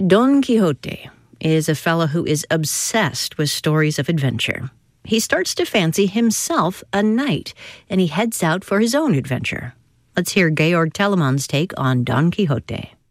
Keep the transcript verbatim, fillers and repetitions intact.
Don Quixote is a fellow who is obsessed with stories of adventure. He starts to fancy himself a knight, and he heads out for his own adventure. Let's hear Georg Telemann's take on Don Quixote.